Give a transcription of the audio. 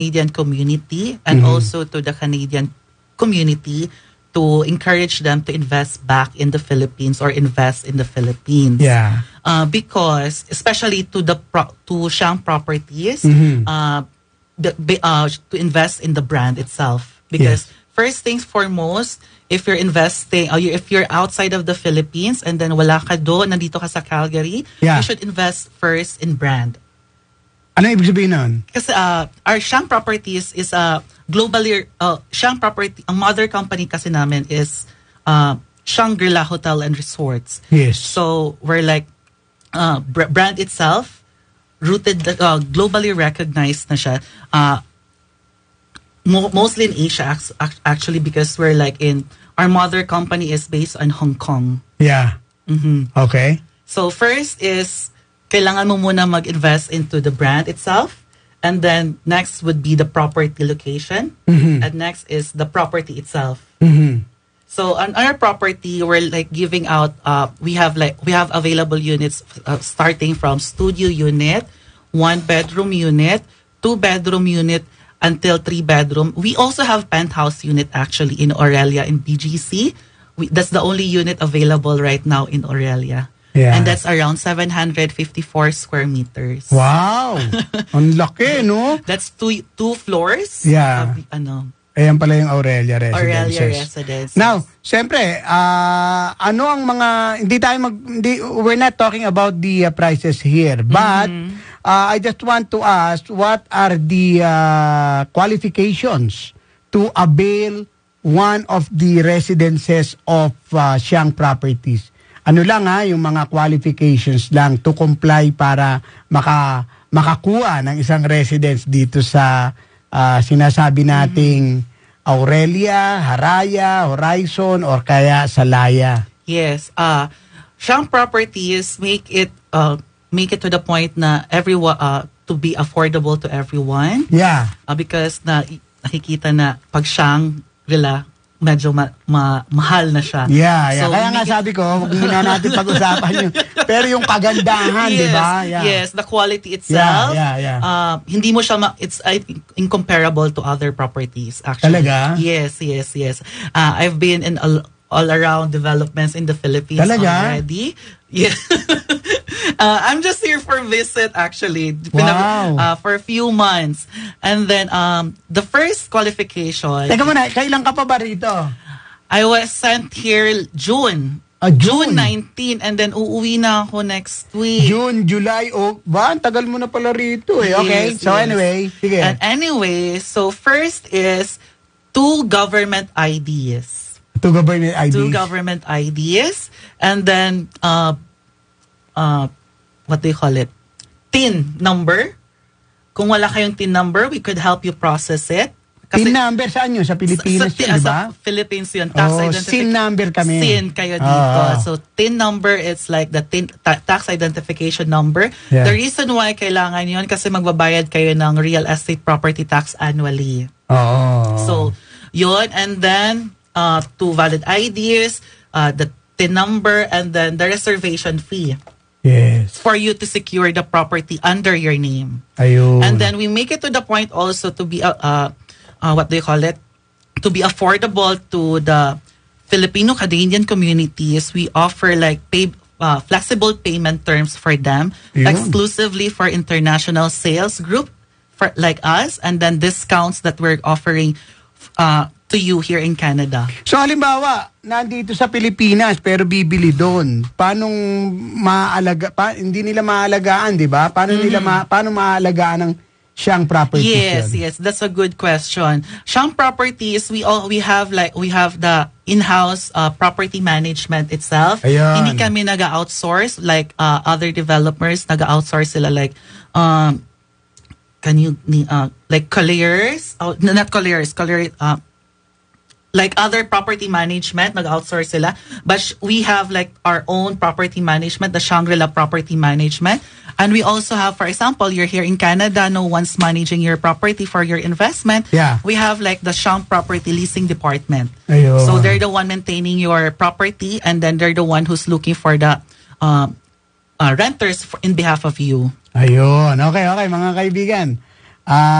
Canadian community and also to the Canadian community to encourage them to invest back in the Philippines or invest in the Philippines. Yeah. Because especially to Siang Properties, to invest in the brand itself. Because first things foremost, if you're investing, or if you're outside of the Philippines and then wala ka doon, nandito ka sa Calgary, you should invest first in brand. Ano ibig sabihin nun? Kasi our Siang Properties is globally, Siang Property, ang mother company kasi namin is Shangri-La Hotel and Resorts. Yes. So we're like, brand itself, rooted, globally recognized na siya. Mostly in Asia, actually, because we're like our mother company is based on Hong Kong. Yeah. Okay. So first is, kailangan mo muna mag-invest into the brand itself. And then next would be the property location. And next is the property itself. So on our property, we're like giving out, we have available units starting from studio unit, 1-bedroom unit, 2-bedroom unit, until 3-bedroom. We also have penthouse unit actually in Aurelia in BGC. That's the only unit available right now in Aurelia. Yeah. And that's around 754 square meters. Wow! Ang laki, no? That's two floors. Yeah. Ayan pala yung Aurelia Residences. Aurelia Residences. Now, siyempre, ano ang mga, we're not talking about the prices here, but I just want to ask, what are the qualifications to avail one of the residences of Siang Properties? Ano lang yung mga qualifications lang to comply para makakuha ng isang residence dito sa sinasabi nating Aurelia, Haraya, Horizon, or kaya Salaya. Yes. Siang Properties make it to the point na everyone to be affordable to everyone. Yeah. Because nakikita na pag Shangri-La medyo mahal na siya. Yeah. So, kaya nga sabi ko, huwag muna natin pag-usapan yun. Pero yung kagandahan, di ba? Yeah. Yes, the quality itself. Yeah. Hindi mo siya, it's incomparable to other properties, actually. Talaga? Yes. I've been in all around developments in the Philippines already. Yeah. I'm just here for visit actually. Wow. For a few months. And then the first qualification. Teka muna, kailan ka pa ba rito? I was sent here June. June 19 and then uuwi na ako next week. June, July, ang tagal mo na pala rito eh. Okay, yes, so anyway, sige. And anyway, so first is 2 government IDs. 2 government IDs. 2 government IDs. And then, what do you call it? TIN number. Kung wala kayong TIN number, we could help you process it. Kasi, TIN number saan yun? Sa Pilipinas yun, di ba? Sa Philippines yun. Tax identification. SIN number kami. SIN kayo dito. So, TIN number, it's like the tax identification number. Yeah. The reason why kailangan yun, kasi magbabayad kayo ng real estate property tax annually. So, yun. And then, 2 valid IDs, the TIN number, and then the reservation fee. Yes. For you to secure the property under your name. Ayun. And then we make it to the point also to be, what do you call it? To be affordable to the Filipino-Canadian communities. We offer like flexible payment terms for them, exclusively for international sales group for like us, and then discounts that we're offering to you here in Canada. So halimbawa, nandito sa Pilipinas pero bibili doon. Paano hindi nila maalagaan, 'di ba? Paano paano maalagaan ng Siang Properties? Yes, that's a good question. Siang Properties, we have the in-house property management itself. Ayan. Hindi kami naga-outsource like other developers, naga-outsource sila like like Colliers, not Colliers, like other property management, nag-outsource sila. But we have like our own property management, the Shangri-La Property Management. And we also have, for example, you're here in Canada, no one's managing your property for your investment. Yeah. We have like the Siang Property Leasing Department. Ayun. So they're the one maintaining your property and then they're the one who's looking for the renters in behalf of you. Ayun. Okay, mga kaibigan.